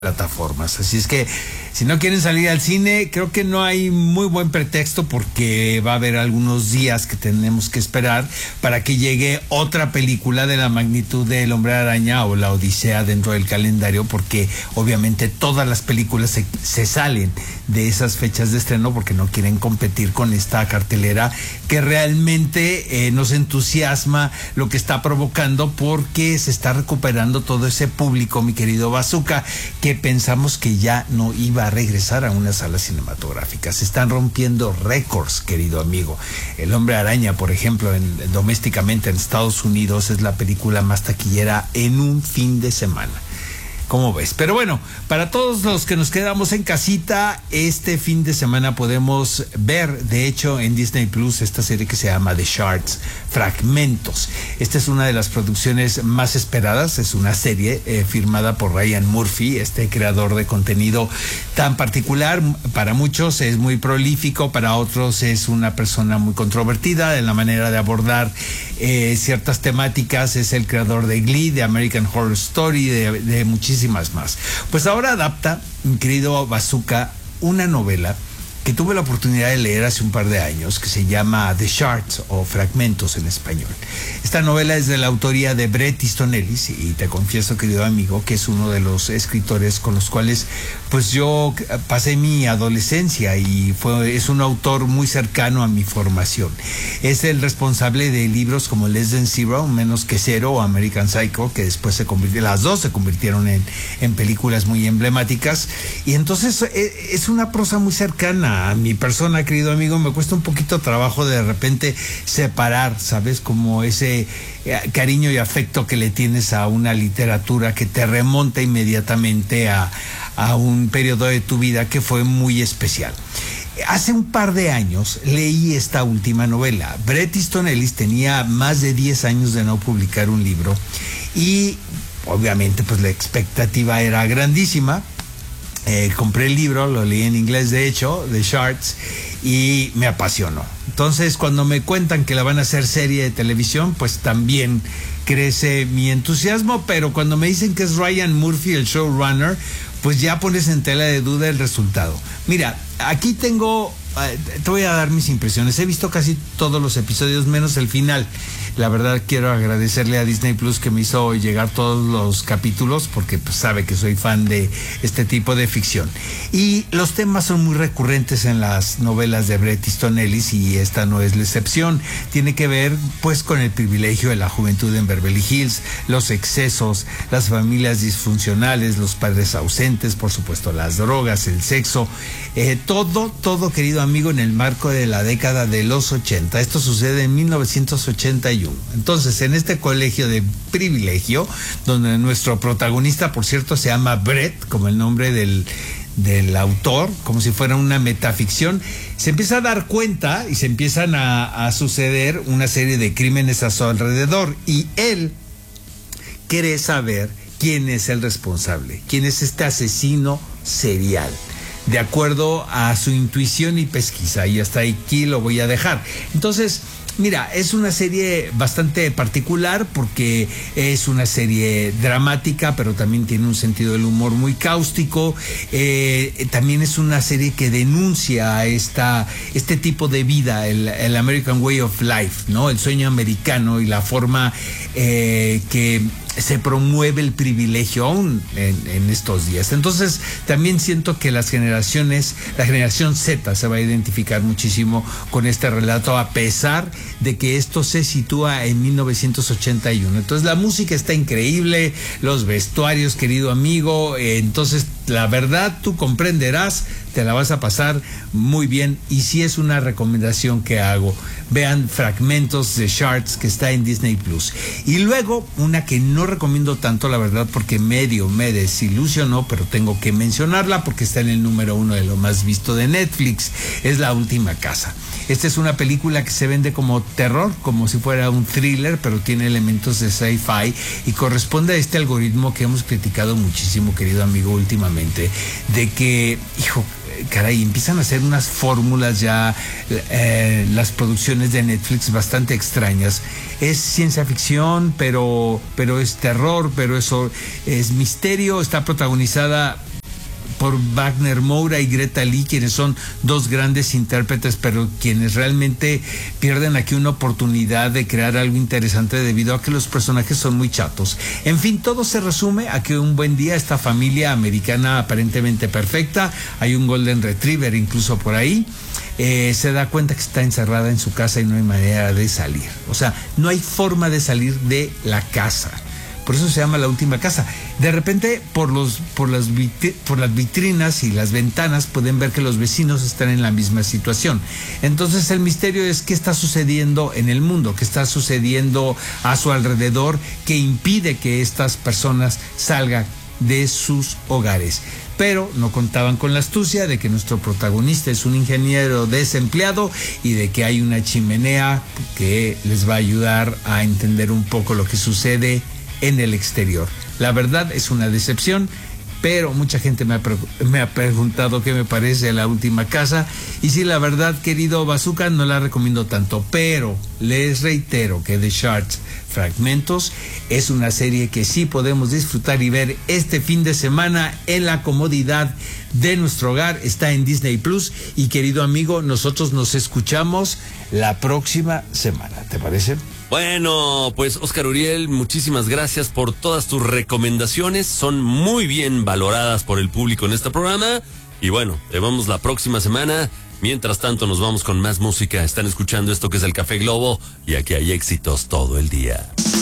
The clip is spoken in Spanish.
plataformas. Así es que si no quieren salir al cine, creo que no hay muy buen pretexto porque va a haber algunos días que tenemos que esperar para que llegue otra película de la magnitud de El Hombre Araña o La Odisea dentro del calendario, porque obviamente todas las películas se salen de esas fechas de estreno porque no quieren competir con esta cartelera que realmente nos entusiasma lo que está provocando, porque se está recuperando todo ese público, mi querido Bazooka, que pensamos que ya no iba a regresar a una sala cinematográfica. Se están rompiendo récords, querido amigo. El Hombre Araña, por ejemplo, domésticamente en Estados Unidos es la película más taquillera en un fin de semana. ¿Cómo ves? Pero bueno, para todos los que nos quedamos en casita, este fin de semana podemos ver, de hecho, en Disney Plus, esta serie que se llama The Shards, Fragmentos. Esta es una de las producciones más esperadas. Es una serie firmada por Ryan Murphy, este creador de contenido tan particular. Para muchos es muy prolífico, para otros es una persona muy controvertida en la manera de abordar ciertas temáticas. Es el creador de Glee, de American Horror Story, de muchísimas más. Pues ahora adapta, mi querido Bazooka, una novela que tuve la oportunidad de leer hace un par de años, que se llama The Shards o Fragmentos en español. Esta novela es de la autoría de Bret Easton Ellis, y te confieso, querido amigo, que es uno de los escritores con los cuales pues yo pasé mi adolescencia, y es un autor muy cercano a mi formación. Es el responsable de libros como Less Than Zero, Menos que Cero, o American Psycho, que después las dos se convirtieron en películas muy emblemáticas. Y entonces es una prosa muy cercana a mi persona, querido amigo. Me cuesta un poquito trabajo de repente separar, ¿sabes? Como ese cariño y afecto que le tienes a una literatura que te remonta inmediatamente a un periodo de tu vida que fue muy especial. Hace un par de años leí esta última novela. Bret Easton Ellis tenía más de 10 años de no publicar un libro, y obviamente pues la expectativa era grandísima. Compré el libro, lo leí en inglés, de hecho, The Shards, y me apasionó. Entonces, cuando me cuentan que la van a hacer serie de televisión, pues también crece mi entusiasmo. Pero cuando me dicen que es Ryan Murphy el showrunner, pues ya pones en tela de duda el resultado. Mira, aquí te voy a dar mis impresiones. He visto casi todos los episodios menos el final. La verdad, quiero agradecerle a Disney Plus que me hizo llegar todos los capítulos, porque pues sabe que soy fan de este tipo de ficción. Y los temas son muy recurrentes en las novelas de Bret Easton Ellis, y esta no es la excepción. Tiene que ver pues con el privilegio de la juventud en Beverly Hills, los excesos, las familias disfuncionales, los padres ausentes, por supuesto las drogas, el sexo, todo, querido amigo, en el marco de la década de los 80. Esto sucede en 1981. Entonces, en este colegio de privilegio, donde nuestro protagonista, por cierto, se llama Brett, como el nombre del autor, como si fuera una metaficción, se empieza a dar cuenta y se empiezan a suceder una serie de crímenes a su alrededor, y él quiere saber quién es el responsable, quién es este asesino serial, de acuerdo a su intuición y pesquisa. Y hasta aquí lo voy a dejar. Entonces, mira, es una serie bastante particular porque es una serie dramática, pero también tiene un sentido del humor muy cáustico. También es una serie que denuncia este tipo de vida, el American Way of Life, ¿no? El sueño americano y la forma que se promueve el privilegio aún en estos días. Entonces, también siento que la generación Z se va a identificar muchísimo con este relato, a pesar de que esto se sitúa en 1981. Entonces, la música está increíble, los vestuarios, querido amigo. Entonces, la verdad, tú comprenderás, te la vas a pasar muy bien, y sí es una recomendación que hago. Vean Fragmentos de Shards, que está en Disney Plus. Y luego, una que no recomiendo tanto, la verdad, porque me desilusionó, pero tengo que mencionarla porque está en el número 1 de lo más visto de Netflix, es La Última Casa. Esta es una película que se vende como terror, como si fuera un thriller, pero tiene elementos de sci-fi y corresponde a este algoritmo que hemos criticado muchísimo, querido amigo, últimamente, de que, caray, empiezan a hacer unas fórmulas ya, las producciones de Netflix bastante extrañas. Es ciencia ficción, pero es terror, pero eso es misterio. Está protagonizada por Wagner Moura y Greta Lee, quienes son dos grandes intérpretes, pero quienes realmente pierden aquí una oportunidad de crear algo interesante debido a que los personajes son muy chatos. En fin, todo se resume a que un buen día esta familia americana aparentemente perfecta, hay un Golden Retriever incluso por ahí, se da cuenta que está encerrada en su casa y no hay manera de salir. O sea, no hay forma de salir de la casa. Por eso se llama La Última Casa. De repente, por las vitrinas y las ventanas pueden ver que los vecinos están en la misma situación. Entonces el misterio es qué está sucediendo en el mundo, qué está sucediendo a su alrededor, que impide que estas personas salgan de sus hogares. Pero no contaban con la astucia de que nuestro protagonista es un ingeniero desempleado y de que hay una chimenea que les va a ayudar a entender un poco lo que sucede en el exterior. La verdad es una decepción, pero mucha gente me ha preguntado qué me parece La Última Casa, y sí, la verdad, querido Bazooka, no la recomiendo tanto, pero les reitero que The Shards Fragmentos es una serie que sí podemos disfrutar y ver este fin de semana en la comodidad de nuestro hogar. Está en Disney Plus, y querido amigo, nosotros nos escuchamos la próxima semana, ¿te parece? Bueno, pues Oscar Uriel, muchísimas gracias por todas tus recomendaciones, son muy bien valoradas por el público en este programa, y bueno, te vemos la próxima semana. Mientras tanto nos vamos con más música. Están escuchando esto que es el Café Globo, y aquí hay éxitos todo el día.